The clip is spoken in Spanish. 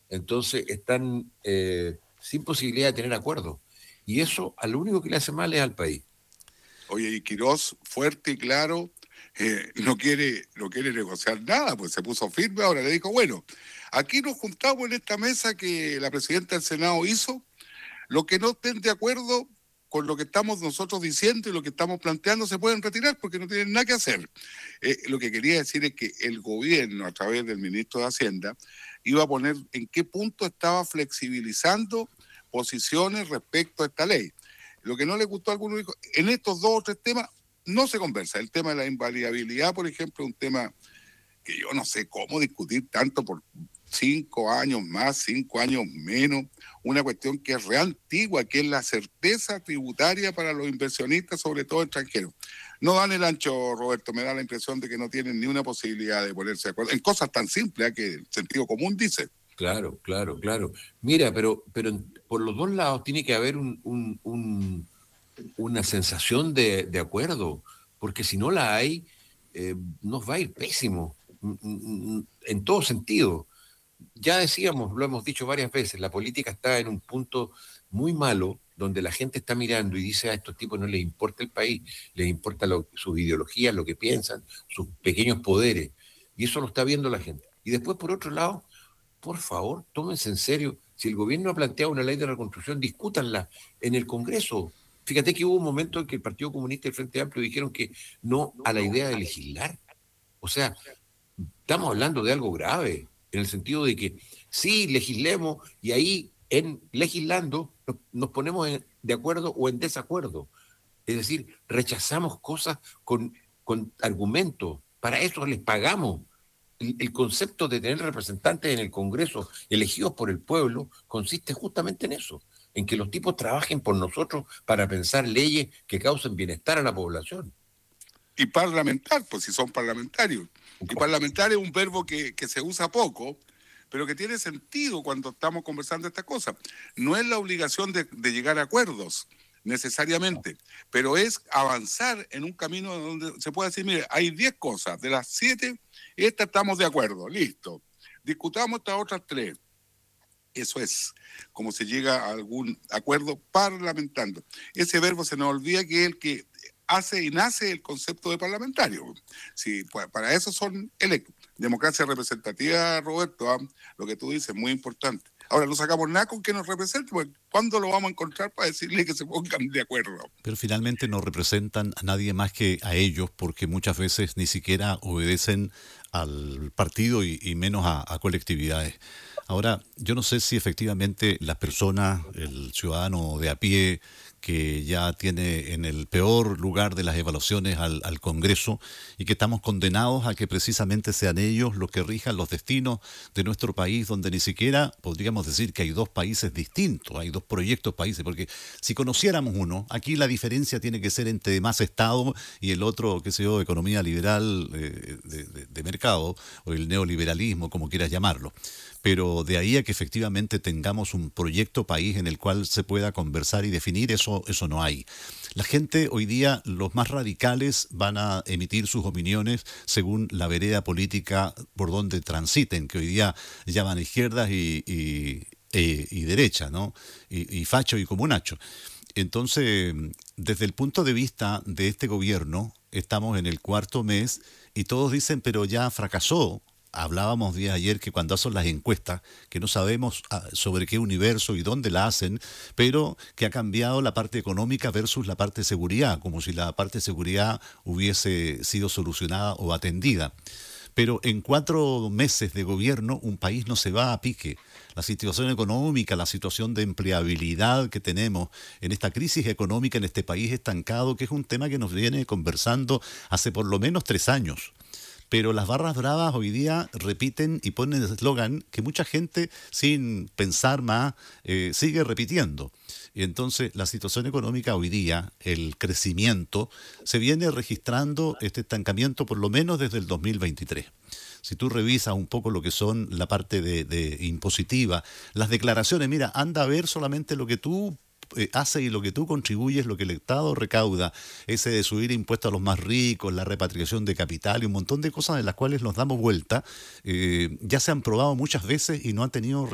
Entonces están sin posibilidad de tener acuerdos. Y eso a lo único que le hace mal es al país. Oye, y Quirós, fuerte y claro, no quiere negociar nada, pues se puso firme ahora, le dijo, bueno, aquí nos juntamos en esta mesa que la presidenta del Senado hizo, lo que no estén de acuerdo con lo que estamos nosotros diciendo y lo que estamos planteando se pueden retirar porque no tienen nada que hacer. Lo que quería decir es que el gobierno, a través del ministro de Hacienda, iba a poner en qué punto estaba flexibilizando posiciones respecto a esta ley. Lo que no le gustó a algunos dijo, en estos dos o tres temas no se conversa. El tema de la invalidabilidad, por ejemplo, es un tema que yo no sé cómo discutir tanto por 5 años más, 5 años menos, una cuestión que es real antigua, que es la certeza tributaria para los inversionistas, sobre todo extranjeros. No dan el ancho, Roberto, me da la impresión de que no tienen ni una posibilidad de ponerse de acuerdo en cosas tan simples que el sentido común dice. Claro, claro, claro. Mira, pero por los dos lados tiene que haber una sensación de acuerdo, porque si no la hay, nos va a ir pésimo, en todo sentido. Ya decíamos, lo hemos dicho varias veces, la política está en un punto muy malo, donde la gente está mirando y dice a estos tipos no les importa el país, les importa sus ideologías, lo que piensan, sus pequeños poderes, y eso lo está viendo la gente. Y después, por otro lado, por favor, tómense en serio. Si el gobierno ha planteado una ley de reconstrucción, discútanla en el Congreso. Fíjate que hubo un momento en que el Partido Comunista y el Frente Amplio dijeron que no a la idea de legislar. O sea, estamos hablando de algo grave, en el sentido de que sí, legislemos y ahí en legislando nos ponemos de acuerdo o en desacuerdo. Es decir, rechazamos cosas con argumentos. Para eso les pagamos. El concepto de tener representantes en el Congreso elegidos por el pueblo consiste justamente en eso, en que los tipos trabajen por nosotros para pensar leyes que causen bienestar a la población. Y parlamentar, pues si son parlamentarios. Y parlamentar es un verbo que se usa poco, pero que tiene sentido cuando estamos conversando esta cosa. No es la obligación de llegar a acuerdos, necesariamente, pero es avanzar en un camino donde se puede decir, mire, hay 10 cosas, de las 7, esta estamos de acuerdo, listo. Discutamos estas otras 3. Eso es como se llega a algún acuerdo parlamentando. Ese verbo se nos olvida que es el que hace y nace el concepto de parlamentario. Sí, pues para eso son electos. Democracia representativa, Roberto, lo que tú dices, muy importante. Ahora no sacamos nada con que nos represente, porque ¿cuándo lo vamos a encontrar para decirle que se pongan de acuerdo? Pero finalmente no representan a nadie más que a ellos, porque muchas veces ni siquiera obedecen al partido y menos a colectividades. Ahora, yo no sé si efectivamente las personas, el ciudadano de a pie, que ya tiene en el peor lugar de las evaluaciones al Congreso y que estamos condenados a que precisamente sean ellos los que rijan los destinos de nuestro país, donde ni siquiera podríamos decir que hay dos países distintos, hay dos proyectos países, porque si conociéramos uno, aquí la diferencia tiene que ser entre más Estado y el otro, qué sé yo, economía liberal de mercado, o el neoliberalismo, como quieras llamarlo. Pero de ahí a que efectivamente tengamos un proyecto país en el cual se pueda conversar y definir, eso no hay. La gente hoy día, los más radicales van a emitir sus opiniones según la política por donde transiten, que hoy día llaman izquierdas y derecha, ¿no? Y facho y comunacho. Entonces, desde el punto de vista de este gobierno, estamos en el 4.º mes y todos dicen, pero ya fracasó. Hablábamos días ayer que cuando hacen las encuestas, que no sabemos sobre qué universo y dónde la hacen, pero que ha cambiado la parte económica versus la parte de seguridad, como si la parte de seguridad hubiese sido solucionada o atendida. Pero en 4 meses de gobierno un país no se va a pique. La situación económica, la situación de empleabilidad que tenemos en esta crisis económica en este país estancado, que es un tema que nos viene conversando hace por lo menos 3 años. Pero las barras bravas hoy día repiten y ponen el eslogan que mucha gente, sin pensar más, sigue repitiendo. Y entonces la situación económica hoy día, el crecimiento, se viene registrando este estancamiento por lo menos desde el 2023. Si tú revisas un poco lo que son la parte de impositiva, las declaraciones, mira, anda a ver solamente lo que tú hace y lo que tú contribuyes, lo que el Estado recauda, ese de subir impuestos a los más ricos, la repatriación de capital y un montón de cosas de las cuales nos damos vuelta, ya se han probado muchas veces y no han tenido